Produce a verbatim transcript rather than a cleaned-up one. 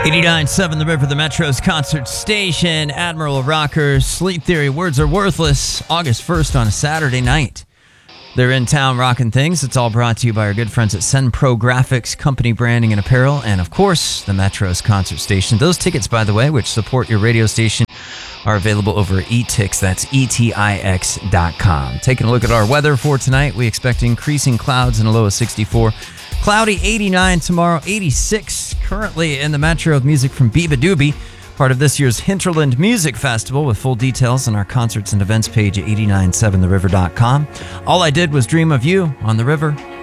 eighty-nine point seven The River, the Metro's concert station. Admiral Rockers, Sleep Theory, Words Are Worthless, August first on a Saturday night. They're in town rocking things. It's all brought to you by our good friends at SendPro Graphics, company branding and apparel, and of course, the Metro's concert station. Those tickets, by the way, which support your radio station, are available over at eTix. That's E T I X dot com. Taking a look at our weather for tonight, we expect increasing clouds and a low of sixty-four. Cloudy, eighty-nine tomorrow, eighty-six currently in the Metro with music from Biba Doobie, part of this year's Hinterland Music Festival, with full details on our concerts and events page at eighty-nine seven the river dot com. All I Did Was Dream of You on the River.